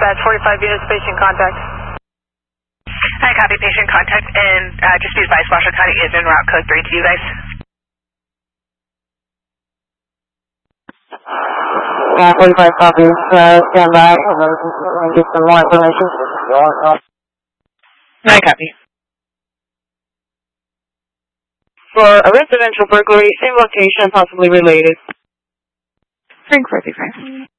dispatch, 45 units, patient contact. Hi, copy patient contact, and just be advised, Washoe County is in route code 3 to you guys. 45 copy, stand by, get some more information. Hi, copy. For a residential burglary, same location, possibly related. Frank 45.